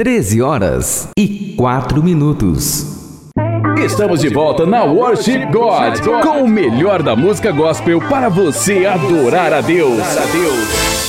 13h04. Estamos de volta na Worship God, com o melhor da música gospel para você adorar a Deus.